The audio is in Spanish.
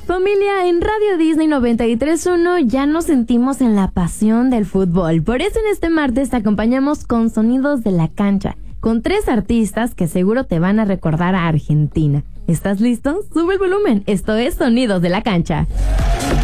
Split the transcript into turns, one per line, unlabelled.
Familia, en Radio Disney 93.1 ya nos sentimos en la pasión del fútbol. Por eso en este martes te acompañamos con Sonidos de la Cancha, con 3 artistas que seguro te van a recordar a Argentina. ¿Estás listo? Sube el volumen. Esto es Sonidos de la Cancha.